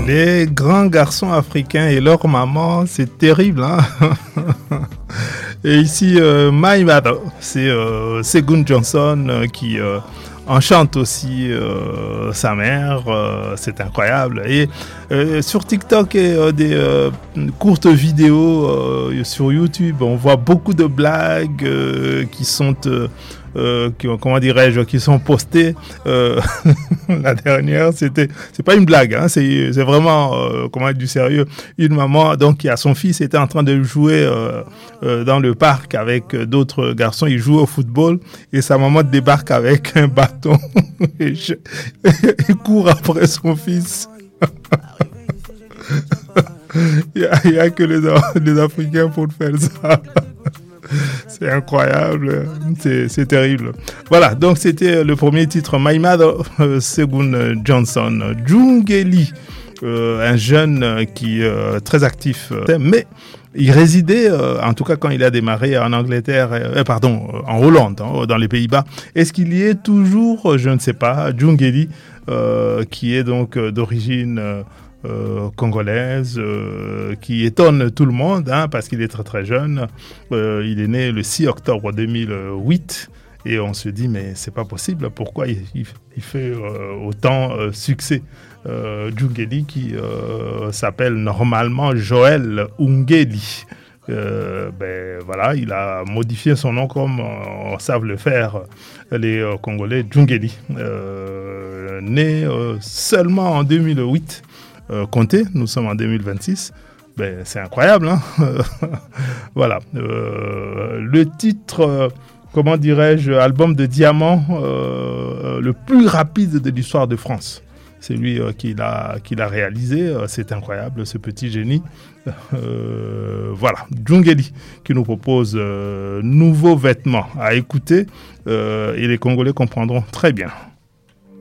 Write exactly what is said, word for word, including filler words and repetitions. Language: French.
Les grands garçons africains et leur maman, c'est terrible, hein. Et ici, euh, My Mother, c'est euh, Segun Johnson euh, qui euh, enchante aussi euh, sa mère, euh, c'est incroyable. Et euh, sur TikTok et euh, des euh, courtes vidéos euh, sur YouTube, on voit beaucoup de blagues euh, qui sont... Euh, Euh, qui, comment dirais-je, qui sont postés. Euh, la dernière, c'était, c'est pas une blague, hein, c'est, c'est vraiment, euh, comment dire, du sérieux. Une maman, donc, qui a son fils, était en train de jouer euh, euh, dans le parc avec d'autres garçons. Il joue au football et sa maman débarque avec un bâton et, je, et court après son fils. Il n'y a, a que les, les Africains pour faire ça. C'est incroyable, c'est, c'est terrible. Voilà, donc c'était le premier titre, My Mother, euh, Segun Johnson. Jungeli, euh, un jeune qui est euh, très actif, euh, mais il résidait, euh, en tout cas quand il a démarré en Angleterre, euh, pardon, en Hollande, hein, dans les Pays-Bas. Est-ce qu'il y est toujours? Je ne sais pas. Jungeli, euh, qui est donc euh, d'origine... Euh, Euh, congolaise, euh, qui étonne tout le monde, hein, parce qu'il est très très jeune. Euh, il est né le six octobre deux mille huit et on se dit mais c'est pas possible, pourquoi il, il, il fait euh, autant euh, succès. Euh, Jungeli qui euh, s'appelle normalement Joël Ungeli. Euh, ben voilà, il a modifié son nom comme euh, on savent le faire les euh, Congolais. Jungeli, euh, né euh, seulement en deux mille huit. Euh, comptez, nous sommes en deux mille vingt-six, ben, c'est incroyable, hein. Voilà, euh, le titre, euh, comment dirais-je, album de diamant euh, le plus rapide de l'histoire de France. C'est lui euh, qui, l'a, qui l'a réalisé, euh, c'est incroyable, ce petit génie. Euh, voilà, Jungeli qui nous propose euh, nouveaux vêtements à écouter euh, et les Congolais comprendront très bien.